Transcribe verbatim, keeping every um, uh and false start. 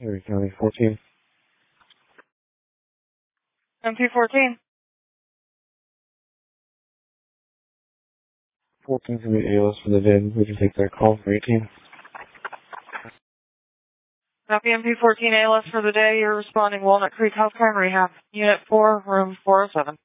Erie County, fourteen. M P fourteen. fourteen can be A L S for the day. We can take that call for eighteen. Copy M P fourteen A L S for the day. You're responding Walnut Creek Health Care and Rehab. Unit four, room four oh seven.